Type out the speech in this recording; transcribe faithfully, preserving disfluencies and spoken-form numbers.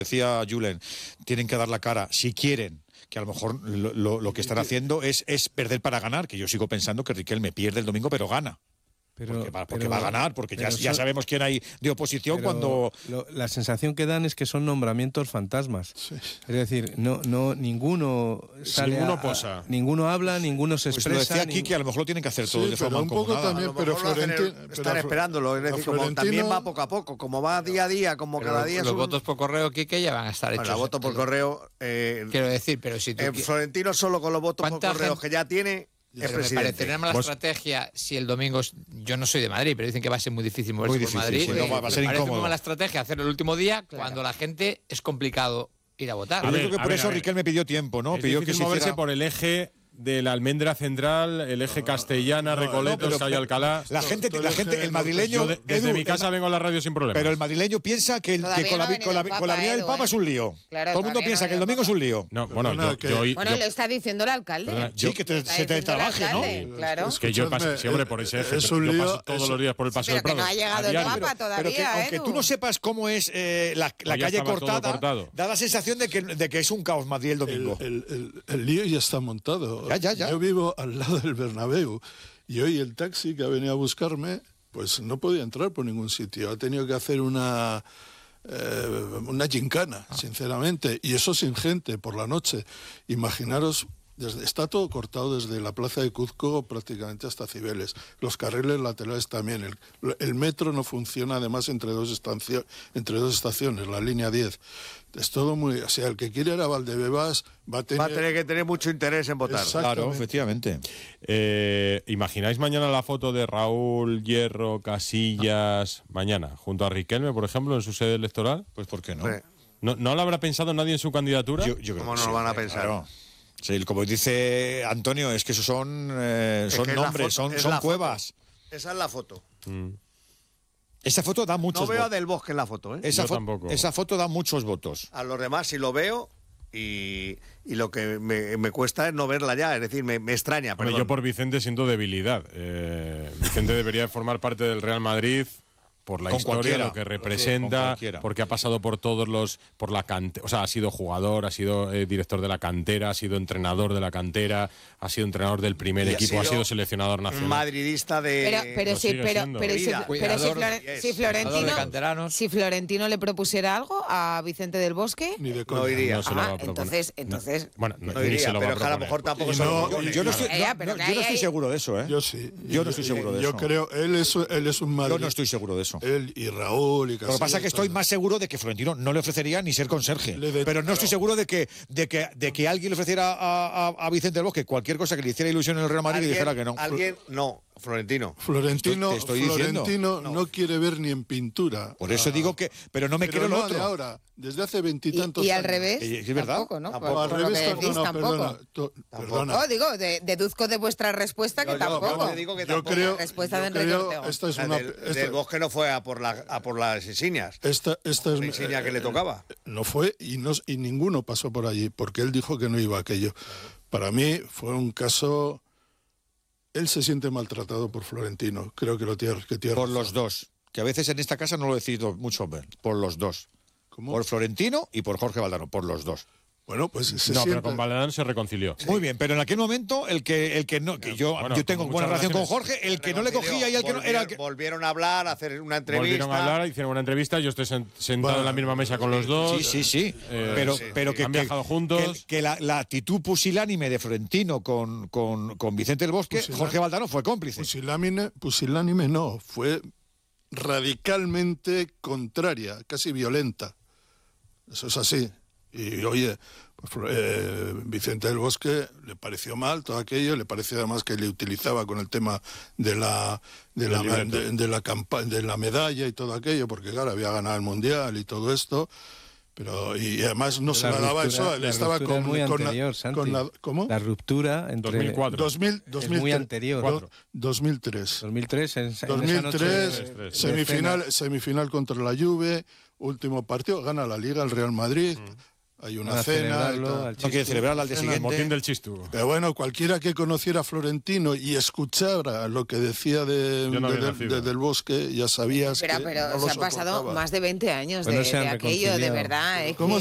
decía Julen, tienen que dar la cara si quieren, que a lo mejor lo, lo, lo que están haciendo es, es perder para ganar, que yo sigo pensando que Riquelme pierde el domingo pero gana. Pero, porque va, porque pero, va a ganar, porque ya, ya sabemos quién hay de oposición cuando... Lo, la sensación que dan es que son nombramientos fantasmas. Sí. Es decir, no, no ninguno sale ninguno a, posa. A, ninguno habla, ninguno se expresa. Pues lo decía aquí, que a lo mejor lo tienen que hacer todo sí, de forma mancomunada. También, pero Florentino... Están esperándolo, es decir, como también va poco a poco, como va día a día, como pero cada día... Los un... votos por correo, Quique, ya van a estar hechos. Bueno, los votos por correo... Eh, Quiero decir, pero si tú... Eh, Florentino solo con los votos por correo gente... que ya tiene... Pero me parecería mala ¿Vos? estrategia si el domingo... Yo no soy de Madrid, pero dicen que va a ser muy difícil moverse muy difícil, por Madrid. Sí, no, va a ser me parece incómodo. muy mala estrategia hacerlo el último día claro. cuando la gente es complicado ir a votar. A ver, yo creo que por ver, eso Riquelme pidió tiempo, ¿no? Es pidió que se moverse hiciera... por el eje de la Almendra Central, el eje Castellana, no, Recoletos, no, Calle Alcalá. La gente, la gente, el madrileño... Yo de, desde Edu, mi casa el, vengo a la radio sin problemas. Pero el madrileño piensa que, el, que con, la, con, la, con la venida del Papa es un lío. Claro, todo el mundo piensa que el domingo es un lío. No, bueno, yo, que, yo, yo, bueno, lo está diciendo el alcalde. Perdona, sí, que te, se te trabaje, ¿no? Claro. Es que yo paso siempre por ese eje. Es un lío, yo paso todos es, los días por el Paso del Prado. Pero que no ha llegado el Papa todavía, pero que, aunque Edu. tú no sepas cómo es eh, la, la calle cortada, da la sensación de que, de que es un caos Madrid el domingo. El, el, el, el lío ya está montado. Ya, ya, ya. Yo vivo al lado del Bernabéu y hoy el taxi que ha venido a buscarme pues no podía entrar por ningún sitio, ha tenido que hacer una eh, una gincana, ah. sinceramente, y eso sin gente por la noche. Imaginaros, desde, está todo cortado desde la plaza de Cuzco prácticamente hasta Cibeles, los carriles laterales también, el, el metro no funciona además entre dos, estancio, entre dos estaciones, la línea diez. Es todo muy... O sea, el que quiere ir a Valdebebas va a tener... Va a tener que tener mucho interés en votar. Claro, efectivamente. Eh, ¿Imagináis mañana la foto de Raúl, Hierro, Casillas, mañana, junto a Riquelme, por ejemplo, en su sede electoral? Pues ¿por qué no? Sí. ¿No, ¿no lo habrá pensado nadie en su candidatura? Yo, yo creo ¿Cómo que no sí, lo van a pensar? Claro. Sí, como dice Antonio, es que esos son, eh, son es nombres, foto, son, son cuevas. Foto. Esa es la foto. Mm. Esa foto da muchos votos. No veo a Del Bosque en la foto, ¿eh? Esa, fo tampoco. esa foto da muchos votos. A los demás sí lo veo y, y lo que me, me cuesta es no verla ya, es decir, me, me extraña. Hombre, yo por Vicente siento debilidad. Eh, Vicente debería formar parte del Real Madrid por la con historia, cualquiera. lo que representa, porque ha pasado por todos los, por la cantera, o sea, ha sido jugador, ha sido eh, director de la cantera, ha sido entrenador de la cantera, ha sido entrenador del primer y equipo, ha sido, ha sido seleccionador nacional. Madridista de... Pero, pero, sí, pero, pero, si, pero si, Flor si, Florentino, si Florentino le propusiera algo a Vicente del Bosque, ni de no iría. No se lo va a proponer. Entonces, entonces... No. Bueno, no, no iría, se lo pero va a, a lo mejor tampoco... No, yo, yo, no estoy, no, no, yo no estoy seguro de eso, ¿eh? Yo sí. Yo no estoy seguro de yo eso. Yo creo, él es, él es un Madrid. Yo no estoy seguro de eso. Él y Raúl y Casillas. Lo que pasa es que estoy más seguro de que Florentino no le ofrecería ni ser conserje. De, pero no claro. estoy seguro de que, de que, de que alguien le ofreciera a, a, a Vicente del Bosque cualquier cosa que le hiciera ilusión en el Real Madrid y dijera que no. Alguien, no, Florentino. Florentino, estoy, te estoy Florentino no. no quiere ver ni en pintura. Por eso ah. digo que, pero no me pero creo no lo otro. De ahora, desde hace veintitantos años. Y al revés, ¿Es verdad? Tampoco, ¿no? Tampoco. Al revés, decís, no, no, tampoco. Perdona, to, perdona. No, digo, de, deduzco de vuestra respuesta que no, tampoco. Yo, digo que yo tampoco. creo, respuesta yo de creo esta es una, del, esta, del Bosque no fue a por, la, a por las insignias. Esta, esta es la insignia eh, que le tocaba. No fue y, no, y ninguno pasó por allí, porque él dijo que no iba a aquello. Para mí fue un caso... Él se siente maltratado por Florentino, creo que lo tiene. Que tiene por los dos, que a veces en esta casa no lo he decidido mucho ver, por los dos. ¿Cómo? Por Florentino y por Jorge Valdano, por los dos. Bueno, pues se No, siente... pero con Valdano se reconcilió. Sí. Muy bien, pero en aquel momento el que el que no, que yo, bueno, yo tengo buena relación con Jorge, el que no le cogía y el que no era el que... Volvieron a hablar, a hacer una entrevista. Volvieron a hablar, hicieron una entrevista, yo estoy sentado bueno, en la misma mesa con los dos. Sí, sí, sí. Eh, pero sí, pero sí. que han que, viajado juntos. que, que la, la actitud pusilánime de Florentino con, con, con Vicente del Bosque, Pusilán... Jorge Valdano fue cómplice. Pusilánime, pusilánime no, fue radicalmente contraria, casi violenta. Eso es así. Y oye, pues, eh, Vicente del Bosque le pareció mal todo aquello, le pareció además que le utilizaba con el tema de la de la, de, de, la campa de la medalla y todo aquello, porque claro, había ganado el Mundial y todo esto. Pero y además no la se la daba eso, le estaba con, muy con, anterior, la, con la ¿cómo? La ruptura entre dos mil cuatro. dos mil, dos mil, es muy anterior. Do, dos mil tres. dos mil tres en, dos mil tres, en esa noche semifinal, semifinal contra la Juve, último partido, gana la Liga el Real Madrid. Mm. hay una cena. No quiere celebrarlo al día siguiente. El motín del Chistu. Pero bueno, cualquiera que conociera a Florentino y escuchara lo que decía de, no de, de, de Del Bosque, ya sabías pero, que pero no se lo ha pasado soportaba. más de veinte años Pues de, no se han de aquello, de reconciliado. verdad. Es ¿Cómo